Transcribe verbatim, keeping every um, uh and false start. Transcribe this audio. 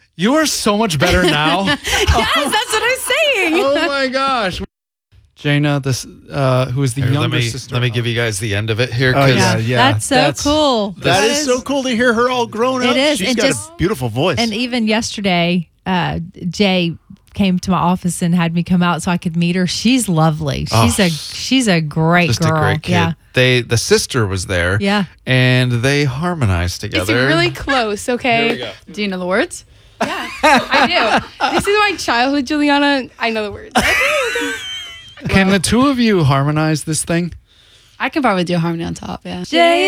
You are so much better now. Yes, that's what I'm saying. Oh my gosh. Jaina, this uh, who is the Here, younger let me, sister. Let me give you guys the end of it here. Oh, 'cause yeah, yeah. That's so That's- cool. That is so cool to hear her all grown up. It is, She's and got just- a beautiful voice. And even yesterday, uh, Jay came to my office and had me come out so I could meet her. She's lovely. She's Oh, a she's a great Just girl. a great kid. Yeah. They the sister was there. Yeah. And they harmonized It's together. really close, okay? Here we go. Do you know the words? Yeah, I do. This is my childhood, Juliana. I know the words. Can the two of you harmonize this thing? I could probably do a harmony on top, yeah. Jay